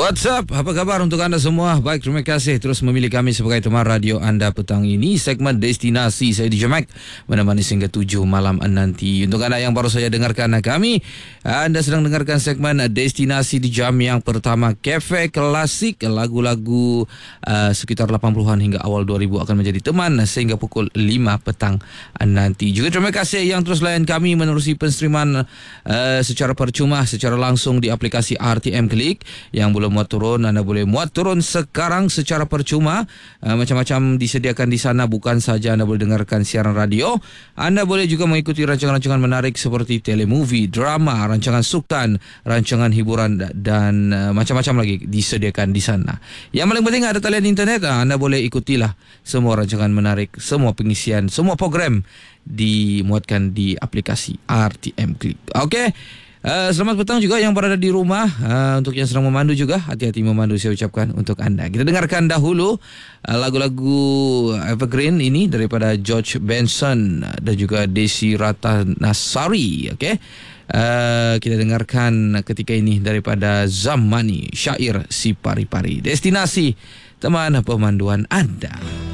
What's up? Apa khabar untuk anda semua? Baik, terima kasih terus memilih kami sebagai teman radio anda petang ini. Segmen Destinasi, saya DJ Mac menemani hingga 7 malam nanti. Untuk anda yang baru saja dengarkan kami, anda sedang dengarkan segmen Destinasi di jam yang pertama. Cafe Klasik, lagu-lagu sekitar 80-an hingga awal 2000 akan menjadi teman sehingga pukul 5 petang nanti. Juga terima kasih yang terus layan kami menerusi penstreaman secara percuma, secara langsung di aplikasi RTM Klik. Yang belum muat turun, anda boleh muat turun sekarang secara percuma. Macam-macam disediakan di sana. Bukan saja anda boleh dengarkan siaran radio, anda boleh juga mengikuti rancangan-rancangan menarik seperti telemovie, drama, rancangan sukan, rancangan hiburan dan macam-macam lagi disediakan di sana. Yang paling penting ada talian internet, anda boleh ikutilah semua rancangan menarik, semua pengisian, semua program dimuatkan di aplikasi RTM Klik. Okey. Selamat petang juga yang berada di rumah. Untuk yang sedang memandu juga, hati-hati memandu saya ucapkan untuk anda. Kita dengarkan dahulu lagu-lagu Evergreen ini daripada George Benson dan juga Desi Ratnasari. Okay? Kita dengarkan ketika ini daripada Zamani, syair si pari-pari. Destinasi teman pemanduan anda.